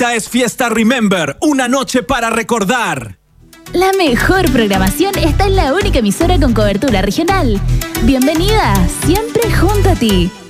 Esta es Fiesta Remember, una noche para recordar. La mejor programación está en la única emisora con cobertura regional. Bienvenida, siempre junto a ti.